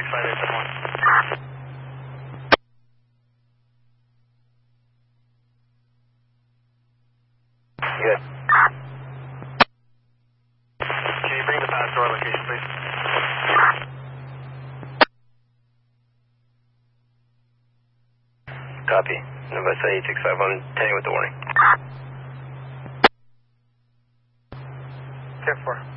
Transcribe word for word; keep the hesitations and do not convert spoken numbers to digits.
five eight seven one. Good. Can you bring the pass to our location, please? Copy. Novesta eight six five, I'm ten with the warning. ten four.